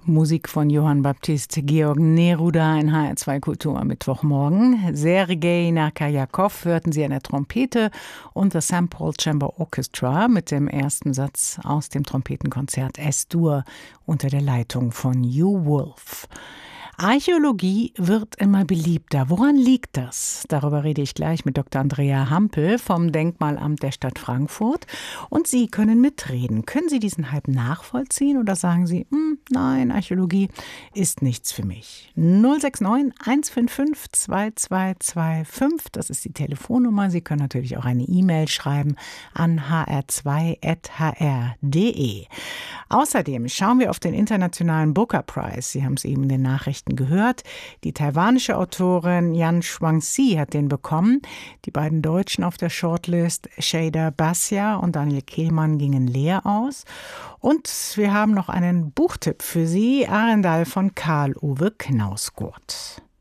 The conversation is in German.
Musik von Johann Baptist Georg Neruda in HR2 Kultur am Mittwochmorgen. Sergei Narkajakov hörten Sie an der Trompete und das St. Paul Chamber Orchestra mit dem ersten Satz aus dem Trompetenkonzert S-Dur unter der Leitung von Hugh Wolf. Archäologie wird immer beliebter. Woran liegt das? Darüber rede ich gleich mit Dr. Andrea Hampel vom Denkmalamt der Stadt Frankfurt. Und Sie können mitreden. Können Sie diesen Hype nachvollziehen oder sagen Sie, nein, Archäologie ist nichts für mich? 069 155 2225, das ist die Telefonnummer. Sie können natürlich auch eine E-Mail schreiben an hr2.hr.de. Außerdem schauen wir auf den internationalen Booker Prize. Sie haben es eben in den Nachrichten gehört. Die taiwanische Autorin Yan Shuangzi hat den bekommen. Die beiden Deutschen auf der Shortlist, Shader Bassia und Daniel Kehlmann, gingen leer aus. Und wir haben noch einen Buchtipp für Sie, Arendal von Karl-Uwe Knausgurt.